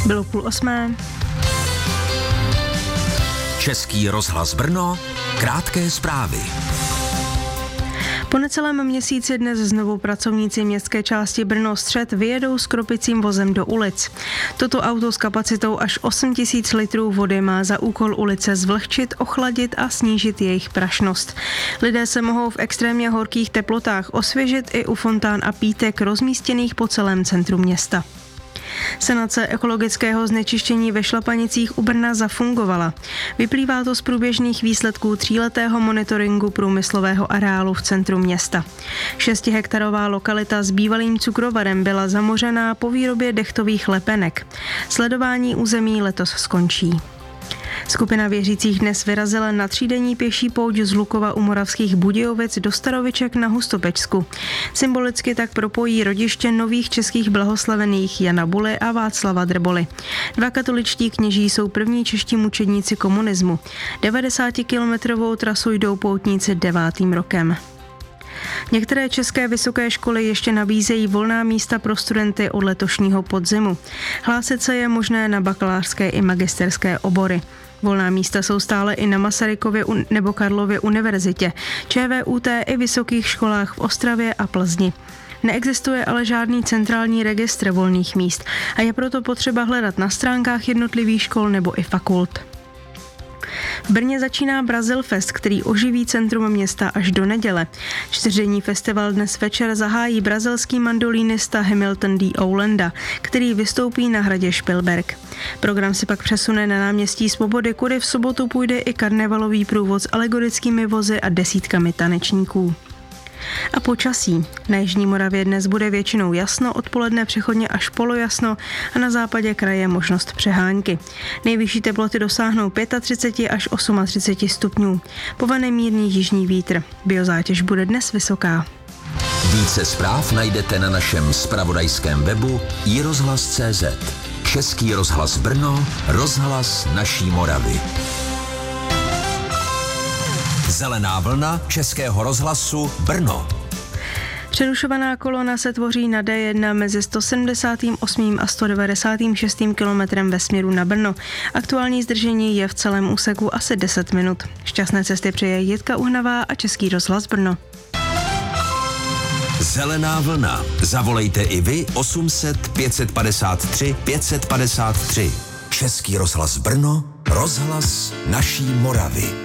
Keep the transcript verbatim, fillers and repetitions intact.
Bylo půl osmé. Český rozhlas Brno, krátké zprávy. Po necelém měsíci dnes znovu pracovníci městské části Brno-Střed vyjedou s kropicím vozem do ulic. Toto auto s kapacitou až osm tisíc litrů vody má za úkol ulice zvlhčit, ochladit a snížit jejich prašnost. Lidé se mohou v extrémně horkých teplotách osvěžit i u fontán a pítek rozmístěných po celém centru města. Sanace ekologického znečištění ve Šlapanicích u Brna zafungovala. Vyplývá to z průběžných výsledků tříletého monitoringu průmyslového areálu v centru města. Šestihektarová lokalita s bývalým cukrovarem byla zamořená po výrobě dechtových lepenek. Sledování území letos skončí. Skupina věřících dnes vyrazila na třídenní pěší pouť z Lukova u Moravských Budějovic do Staroviček na Hustopečsku. Symbolicky tak propojí rodiště nových českých blahoslavených Jana Buly a Václava Drboly. Dva katoličtí kněží jsou první čeští mučedníci komunismu. devadesátikilometrovou trasu jdou poutníci devátým rokem. Některé české vysoké školy ještě nabízejí volná místa pro studenty od letošního podzimu. Hlásit se je možné na bakalářské i magisterské obory. Volná místa jsou stále i na Masarykově nebo Karlově univerzitě, ČVUT i vysokých školách v Ostravě a Plzni. Neexistuje ale žádný centrální registr volných míst a je proto potřeba hledat na stránkách jednotlivých škol nebo i fakult. V Brně začíná Brazilfest, který oživí centrum města až do neděle. Čtyřdenní festival dnes večer zahájí brazilský mandolínista Hamilton D. Oulenda, který vystoupí na hradě Špilberk. Program si pak přesune na náměstí Svobody, kudy v sobotu půjde i karnevalový průvod s alegorickými vozy a desítkami tanečníků. A počasí. Na jižní Moravě dnes bude většinou jasno, odpoledne přechodně až polojasno a na západě kraje možnost přehánky. Nejvyšší teploty dosáhnou třicet pět až třicet osm stupňů. Povane mírný jižní vítr. Biozátěž bude dnes vysoká. Více zpráv najdete na našem zpravodajském webu i rozhlas tečka cé zet. Český rozhlas Brno, rozhlas naší Moravy. Zelená vlna Českého rozhlasu Brno. Přerušovaná kolona se tvoří na D jedna mezi sto sedmdesát osm a sto devadesát šest kilometrem ve směru na Brno. Aktuální zdržení je v celém úseku asi deset minut. Šťastné cesty přeje Jitka Uhnavá a Český rozhlas Brno. Zelená vlna. Zavolejte i vy osm set pět padesát tři pět padesát tři. Český rozhlas Brno, rozhlas naší Moravy.